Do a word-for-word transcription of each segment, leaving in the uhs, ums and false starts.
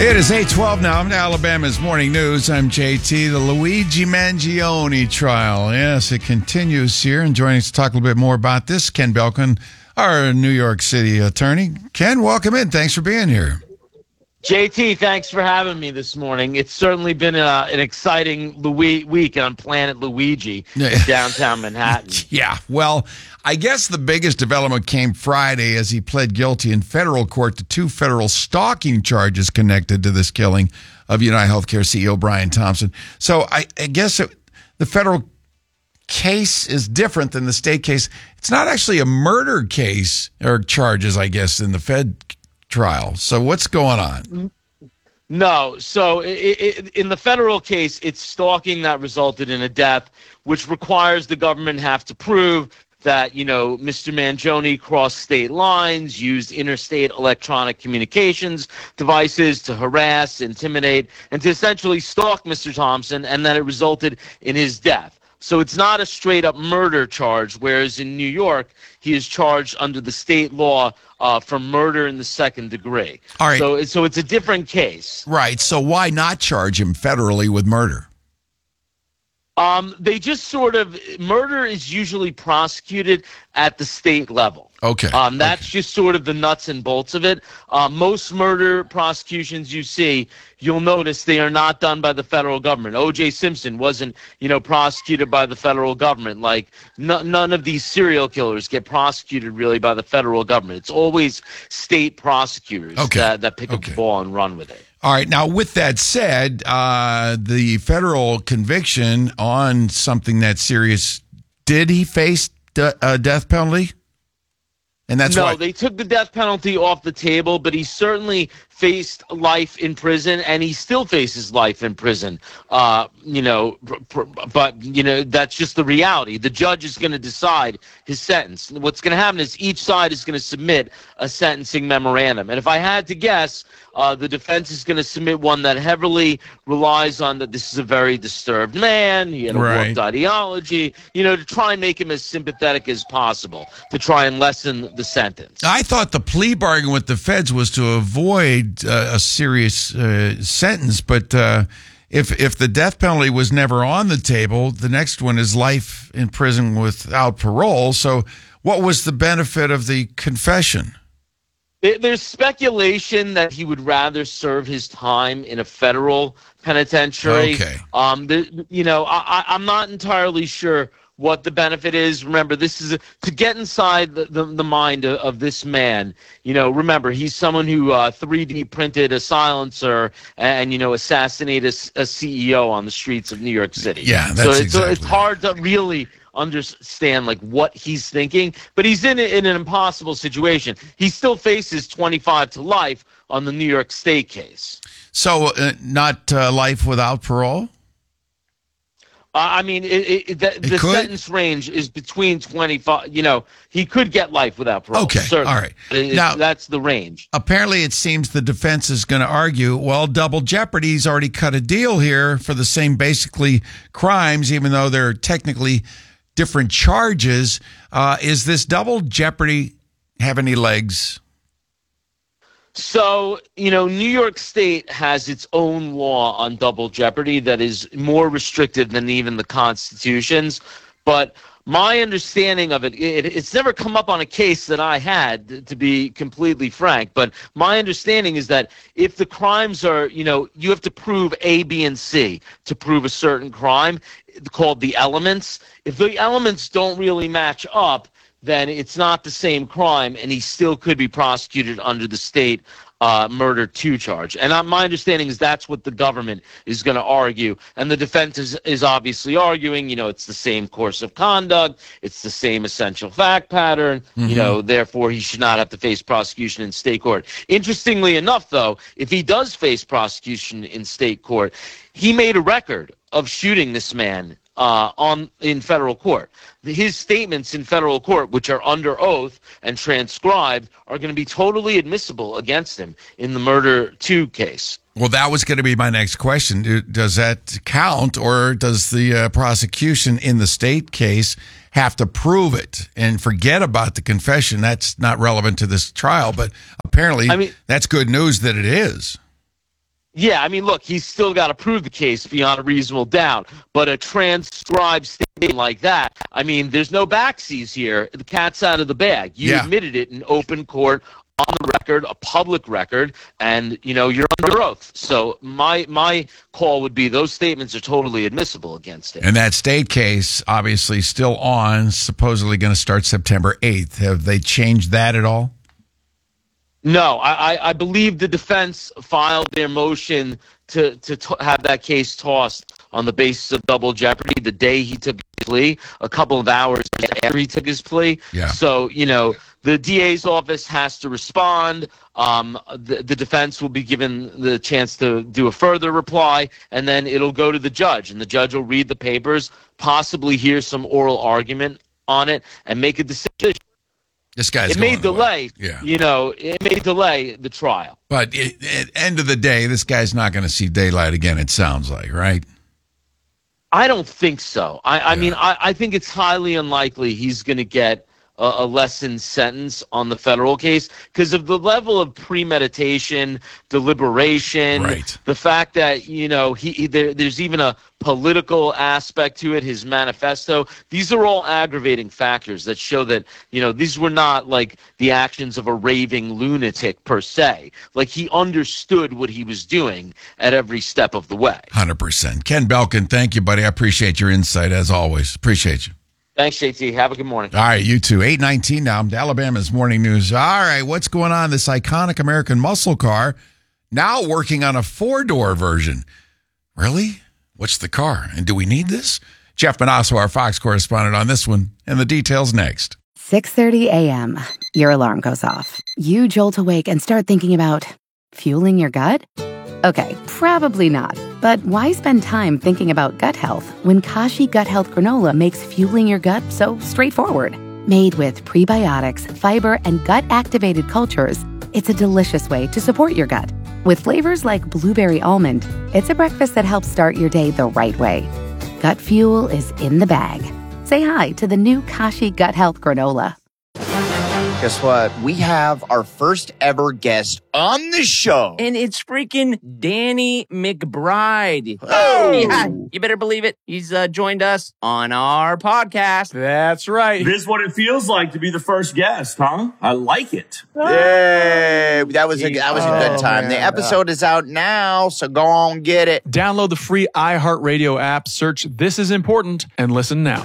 It is eight twelve now. I'm to Alabama's Morning News. I'm J T. The Luigi Mangione trial. Yes, it continues here. And joining us to talk a little bit more about this, Ken Belkin, our New York City attorney. Ken, welcome in. Thanks for being here. J T, thanks for having me this morning. It's certainly been a, an exciting Louis week on Planet Luigi in downtown Manhattan. Yeah, well, I guess the biggest development came Friday as he pled guilty in federal court to two federal stalking charges connected to this killing of UnitedHealthcare C E O Brian Thompson. So I, I guess it, the federal case is different than the state case. It's not actually a murder case or charges, I guess, in the Fed trial. So what's going on? No. So it, it, in the federal case, it's stalking that resulted in a death, which requires the government have to prove that, you know, Mister Mangione crossed state lines, used interstate electronic communications devices to harass, intimidate, and to essentially stalk Mister Thompson, and that it resulted in his death. So it's not a straight-up murder charge, whereas in New York, he is charged under the state law uh, for murder in the second degree. All right. So, so it's a different case. Right. So why not charge him federally with murder? Um, they just sort of murder is usually prosecuted at the state level. Okay. Um, that's okay. just sort of the nuts and bolts of it. Uh, most murder prosecutions you see, you'll notice they are not done by the federal government. O J Simpson wasn't, you know, prosecuted by the federal government. Like n- none of these serial killers get prosecuted really by the federal government. It's always state prosecutors okay. that, that pick okay. up the ball and run with it. All right. Now, with that said, uh, the federal conviction on something that serious, did he face de- a death penalty? And that's no, why they took the death penalty off the table, but he certainly faced life in prison, and he still faces life in prison. Uh, you know, pr- pr- but you know that's just the reality. The judge is going to decide his sentence. What's going to happen is each side is going to submit a sentencing memorandum, and if I had to guess, uh, the defense is going to submit one that heavily relies on that this is a very disturbed man. He had a right. warped ideology. You know, to try and make him as sympathetic as possible, to try and lessen the sentence. I thought the plea bargain with the feds was to avoid uh, a serious uh, sentence, but uh, if if the death penalty was never on the table, the next one is life in prison without parole. So what was the benefit of the confession? There's speculation that he would rather serve his time in a federal penitentiary. Okay. Um, the, you know, I, I'm not entirely sure what the benefit is. Remember, this is a, to get inside the, the, the mind of, of this man. You know, remember, he's someone who uh, three D printed a silencer and, you know, assassinated a, a C E O on the streets of New York City. Yeah, that's so it's, exactly it's hard to really understand like what he's thinking, but he's in in an impossible situation. He still faces twenty-five to life on the New York State case. So uh, not uh, life without parole? Uh, I mean, it, it, the, the sentence range is between twenty-five. You know, he could get life without parole. Okay, certainly. all right. It, now, that's the range. Apparently, it seems the defense is going to argue, well, double jeopardy's already cut a deal here for the same basically crimes, even though they're technically different charges. Uh, is this double jeopardy have any legs? So, you know, New York State has its own law on double jeopardy that is more restrictive than even the Constitution's. But my understanding of it, it, it's never come up on a case that I had, to be completely frank. But my understanding is that if the crimes are, you know, you have to prove A, B, and C to prove a certain crime called the elements. If the elements don't really match up, then it's not the same crime, and he still could be prosecuted under the state uh, murder two charge. And uh, my understanding is that's what the government is going to argue. And the defense is, is obviously arguing, you know, it's the same course of conduct, it's the same essential fact pattern, mm-hmm. you know, therefore he should not have to face prosecution in state court. Interestingly enough, though, if he does face prosecution in state court, he made a record of shooting this man Uh, on in federal court. His statements in federal court, which are under oath and transcribed, are going to be totally admissible against him in the murder two case. Well, that was going to be my next question. Does that count, or does the uh, prosecution in the state case have to prove it and forget about the confession? That's not relevant to this trial, but apparently I mean, that's good news that it is. Yeah, I mean, look, he's still got to prove the case beyond a reasonable doubt. But a transcribed statement like that, I mean, there's no backsies here. The cat's out of the bag. You Yeah. admitted it in open court, on the record, a public record, and, you know, you're under oath. So my my call would be those statements are totally admissible against him. And that state case, obviously, still on, supposedly going to start September eighth. Have they changed that at all? No, I, I, I believe the defense filed their motion to, to to have that case tossed on the basis of double jeopardy the day he took his plea, a couple of hours after he took his plea. Yeah. So, you know, the D A's office has to respond. Um, the, the defense will be given the chance to do a further reply, and then it'll go to the judge, and the judge will read the papers, possibly hear some oral argument on it, and make a decision. This guy's It may going away. delay, Yeah. you know, it may delay the trial. But it, at the end of the day, this guy's not going to see daylight again, it sounds like, right? I don't think so. I, I Yeah. mean, I, I think it's highly unlikely he's going to get a, a lessened sentence on the federal case because of the level of premeditation, deliberation, Right. the fact that, you know, he, he there, there's even a political aspect to it, his manifesto. These are all aggravating factors that show that, you know, these were not like the actions of a raving lunatic per se. Like he understood what he was doing at every step of the way. one hundred percent. Ken Belkin, thank you, buddy. I appreciate your insight as always. Appreciate you. Thanks, J T. Have a good morning. All right, you too. eight nineteen now. Alabama's Morning News. All right, what's going on? This iconic American muscle car now working on a four-door version. Really? What's the car? And do we need this? Jeff Manasso, our Fox correspondent, on this one, and the details next. six thirty a.m. Your alarm goes off. You jolt awake and start thinking about fueling your gut? Okay, probably not. But why spend time thinking about gut health when Kashi Gut Health Granola makes fueling your gut so straightforward? Made with prebiotics, fiber, and gut-activated cultures, it's a delicious way to support your gut. With flavors like blueberry almond, it's a breakfast that helps start your day the right way. Gut fuel is in the bag. Say hi to the new Kashi Gut Health Granola. Guess what? We have our first ever guest on the show. And it's freaking Danny McBride. Oh! Yeah, you better believe it. He's uh, joined us on our podcast. That's right. This is what it feels like to be the first guest, huh? I like it. Yay! That was a that was a good Oh, time. The man. episode is out now, so go on get it. Download the free iHeartRadio app, search This Is Important, and listen now.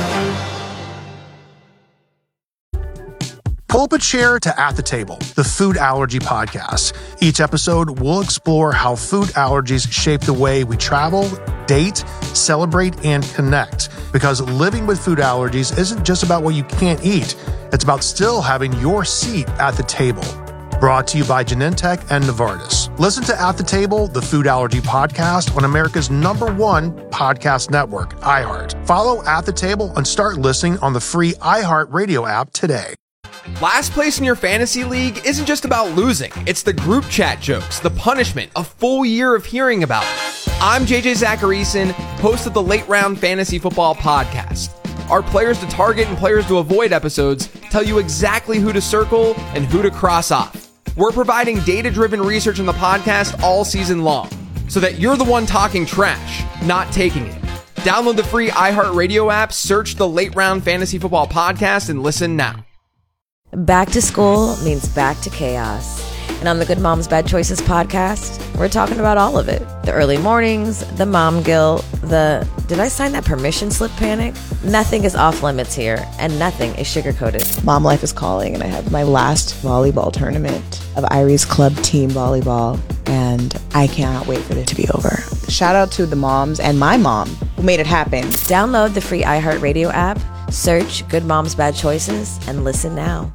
Pull up a chair to At the Table, the food allergy podcast. Each episode, we'll explore how food allergies shape the way we travel, date, celebrate, and connect. Because living with food allergies isn't just about what you can't eat. It's about still having your seat at the table. Brought to you by Genentech and Novartis. Listen to At the Table, the food allergy podcast on America's number one podcast network, iHeart. Follow At the Table and start listening on the free iHeartRadio app today. Last place in your fantasy league isn't just about losing. It's the group chat jokes, the punishment, a full year of hearing about it. I'm J J Zacharyson, host of the Late Round Fantasy Football Podcast. Our Players to Target and Players to Avoid episodes tell you exactly who to circle and who to cross off. We're providing data-driven research in the podcast all season long, so that you're the one talking trash, not taking it. Download the free iHeartRadio app, search the Late Round Fantasy Football Podcast, and listen now. Back to school means back to chaos. And on the Good Moms Bad Choices podcast, we're talking about all of it. The early mornings, the mom guilt, the did I sign that permission slip panic? Nothing is off limits here, and nothing is sugar-coated. Mom life is calling, and I have my last volleyball tournament of Irie's club team volleyball, and I cannot wait for it to be over. Shout out to the moms and my mom who made it happen. Download the free iHeartRadio app, search Good Moms Bad Choices, and listen now.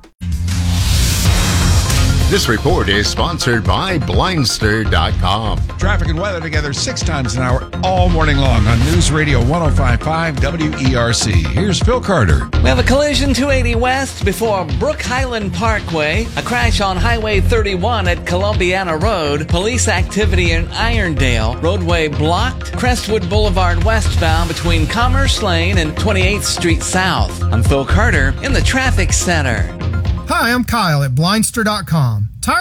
This report is sponsored by Blindster dot com. Traffic and weather together six times an hour all morning long on News Radio one oh five point five W E R C. Here's Phil Carter. We have a collision two eighty West before Brook Highland Parkway, a crash on Highway thirty-one at Columbiana Road, police activity in Irondale, roadway blocked, Crestwood Boulevard westbound between Commerce Lane and twenty-eighth Street South. I'm Phil Carter in the traffic center. Hi, I'm Kyle at Blindster dot com.